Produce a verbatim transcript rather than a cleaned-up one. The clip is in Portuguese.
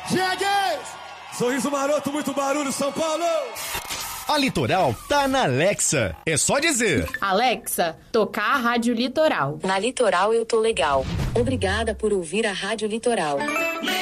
Diegues! Sorriso maroto, muito barulho, São Paulo! A Litoral tá na Alexa. É só dizer: Alexa, tocar a Rádio Litoral. Na Litoral eu tô legal. Obrigada por ouvir a Rádio Litoral.